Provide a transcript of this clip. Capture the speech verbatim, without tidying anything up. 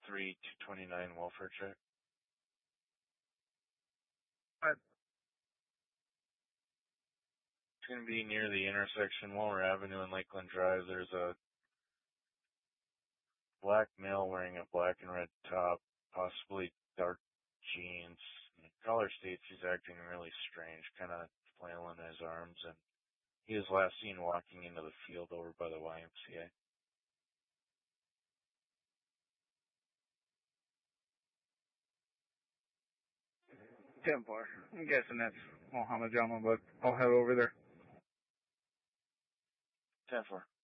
three two twenty-nine welfare check. What? It's going to be near the intersection, Walmer Avenue and Lakeland Drive. There's a black male wearing a black and red top, possibly dark jeans. And the caller states he's acting really strange, kind of flailing his arms, and he was last seen walking into the field over by the Y M C A. ten four. I'm guessing that's Mohammed Jamal, but I'll head over there. ten four.